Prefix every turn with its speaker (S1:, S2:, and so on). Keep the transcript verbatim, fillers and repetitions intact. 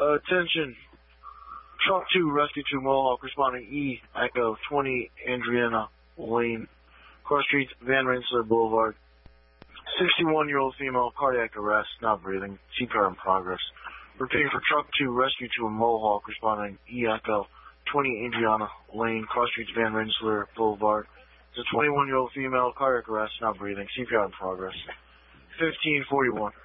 S1: Uh, attention. Truck two, Rescue two, Mohawk, responding E, Echo twenty, Adriana Lane, Cross Streets, Van Rensselaer Boulevard. sixty-one-year-old female, cardiac arrest, not breathing, C P R in progress. Repeating for Truck two, Rescue two, Mohawk, responding E, Echo twenty, Adriana Lane, Cross Streets, Van Rensselaer Boulevard. It's a twenty-one-year-old female, cardiac arrest, not breathing, C P R in progress. fifteen forty-one.